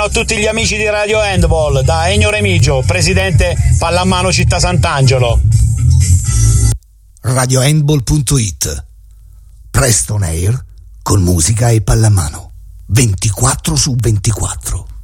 a tutti gli amici di Radio Handball, da Ennio Remigio, presidente Pallamano Città Sant'Angelo. RadioHandball.it. Presto on air con musica e pallamano 24/24.